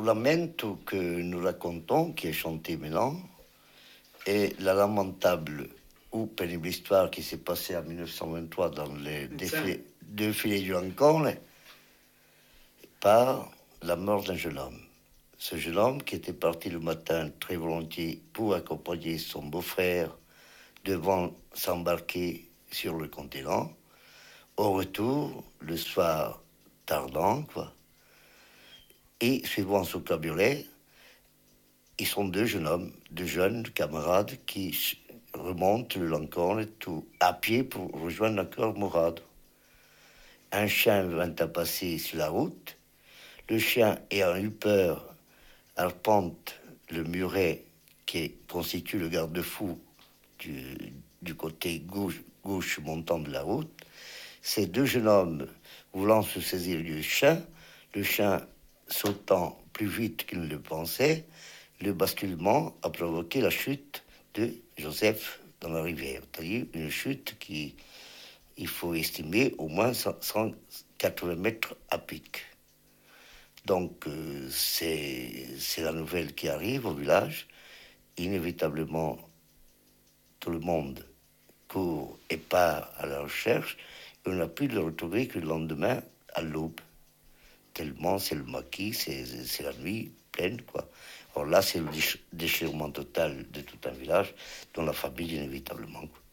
lamento que nous racontons, qui est chanté maintenant, est la lamentable ou pénible histoire qui s'est passée en 1923 dans les défilés du Lancôme par la mort d'un jeune homme. Ce jeune homme qui était parti le matin très volontiers pour accompagner son beau-frère devant s'embarquer sur le continent. Au retour, le soir tardant, quoi, et suivant son cabriolet, ils sont deux jeunes hommes, deux jeunes camarades qui remontent le Lancôme tout à pied pour rejoindre encore Morade. Un chien vint à passer sur la route. Le chien, ayant eu peur, arpente le muret qui constitue le garde-fou du côté gauche montant de la route. Ces deux jeunes hommes voulant se saisir du chien, le chien sautant plus vite qu'il ne le pensait, le basculement a provoqué la chute de Joseph dans la rivière. C'est-à-dire une chute qui, il faut estimer, au moins 180 mètres à pic. Donc, c'est la nouvelle qui arrive au village. Inévitablement, tout le monde court et part à la recherche. Et on n'a pu le retrouver que le lendemain à l'aube. Tellement c'est le maquis, c'est la nuit pleine, quoi. Alors là, c'est le déchirement total de tout un village, dont la famille, inévitablement, quoi.